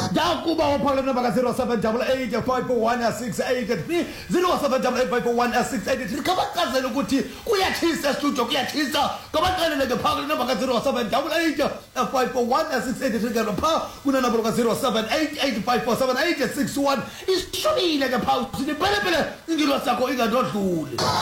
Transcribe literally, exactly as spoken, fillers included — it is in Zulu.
Dakuba waphakela number ka zero seven eight eight five four one six eight three zero seven eight eight five four one six eight three kabachazela ukuthi kuyathisa studio kuyathisa kabaxelele ke phakela number ka zero seven eight eight five four one six eight three ke pha kuna number ka zero seven eight eight five four seven eight six one isishonile ke pha sini phele phele ingilo sakho ingadodluli